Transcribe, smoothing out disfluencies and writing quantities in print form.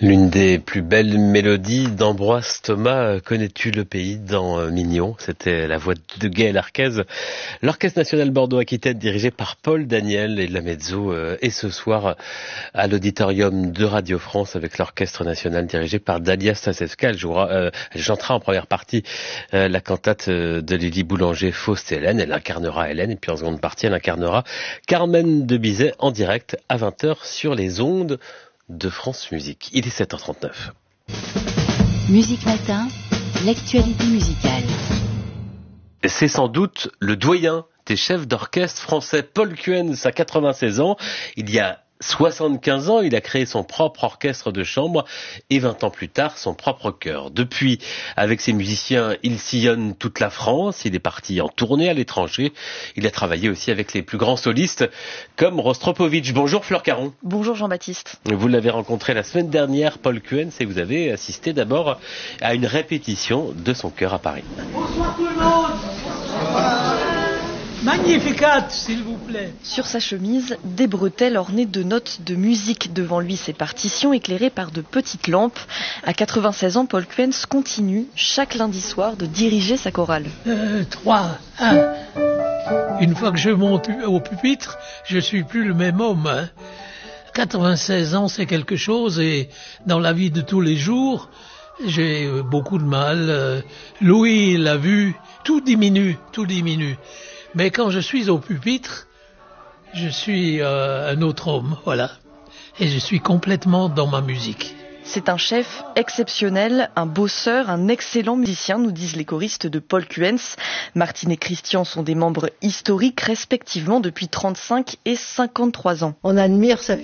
L'une des plus belles mélodies d'Ambroise Thomas, Connais-tu le pays, dans Mignon. C'était la voix de Gaël Arquez. L'Orchestre National Bordeaux-Aquitaine, dirigé par Paul Daniel, et la mezzo est ce soir à l'auditorium de Radio France avec l'Orchestre National dirigé par Dalia Stasevska. Elle chantera en première partie la cantate de Lily Boulanger, Faust et Hélène. Elle incarnera Hélène, et puis en seconde partie, elle incarnera Carmen de Bizet en direct à 20h sur les ondes de France Musique. Il est 7h39. Musique Matin, l'actualité musicale. C'est sans doute le doyen des chefs d'orchestre français, Paul Kuens, à 96 ans. Il y a 75 ans, il a créé son propre orchestre de chambre et 20 ans plus tard, son propre chœur. Depuis, avec ses musiciens, il sillonne toute la France. Il est parti en tournée à l'étranger. Il a travaillé aussi avec les plus grands solistes comme Rostropovitch. Bonjour Fleur Caron. Bonjour Jean-Baptiste. Vous l'avez rencontré la semaine dernière, Paul Kuens, et vous avez assisté d'abord à une répétition de son chœur à Paris. Bonsoir tout le monde. Magnificat, s'il vous plaît. Sur sa chemise, des bretelles ornées de notes de musique. Devant lui, ses partitions éclairées par de petites lampes. À 96 ans, Paul Kuens continue chaque lundi soir de diriger sa chorale. 3, 1. Une fois que je monte au pupitre, je suis plus le même homme. 96 ans, c'est quelque chose, et dans la vie de tous les jours, j'ai beaucoup de mal. Louis l'a vu, tout diminue. Mais quand je suis au pupitre, je suis un autre homme, voilà. Et je suis complètement dans ma musique. C'est un chef exceptionnel, un bosseur, un excellent musicien, nous disent les choristes de Paul Kuens. Martine et Christian sont des membres historiques, respectivement depuis 35 et 53 ans. On admire sa